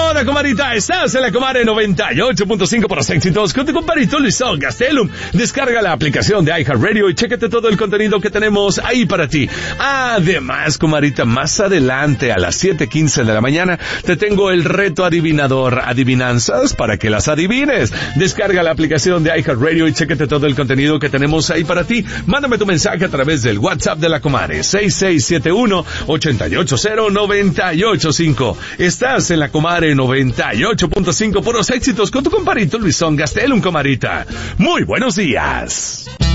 Hola, comadita, estás en la Comare 98.5 por los éxitos con tu compadrito Luisón Gastelum. Descarga la aplicación de iHeartRadio y chécate todo el contenido que tenemos ahí para ti. Además, comadita, más adelante a las 7:15 de la mañana te tengo el reto adivinador, adivinanzas para que las adivines. Descarga la aplicación de iHeartRadio y chécate todo el contenido que tenemos ahí para ti. Mándame tu mensaje a través del WhatsApp de la Comare 6671-880-985. Estás en la Comare 98.5 por los éxitos con tu compadrito Luisón Gastelum, comadita. Muy buenos días.